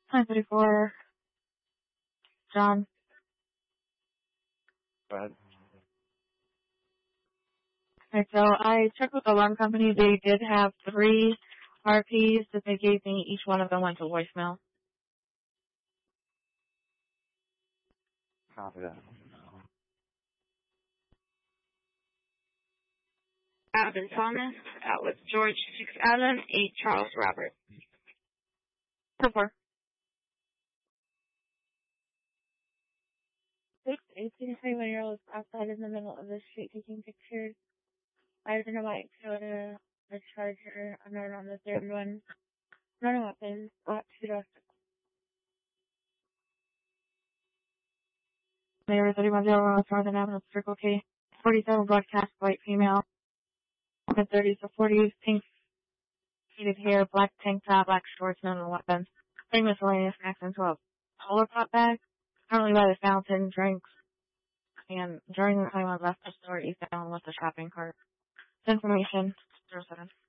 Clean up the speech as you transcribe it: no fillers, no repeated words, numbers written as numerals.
934, John. Go ahead. Okay, so I checked with the alarm company. They did have 3 RPs that they gave me. Each one of them went to voicemail. Copy that. Alvin Thomas, out with George 6 Allen, 8 Charles Robert. 4. 6 18-21-year-olds outside in the middle of the street taking pictures. I was in a white Toyota, a Charger, unknown on the third one. No weapons, got 2 dogs. Mayor 3101 Northern Avenue, Circle K. 47 broadcast, white female. Mid-30s to 40s, pink heated hair, black tank top, black shorts, no weapons. Same miscellaneous snacks into a polar pop bag. Currently by the fountain, drinks. And during the time I left the store, he found with the shopping cart. Information 07.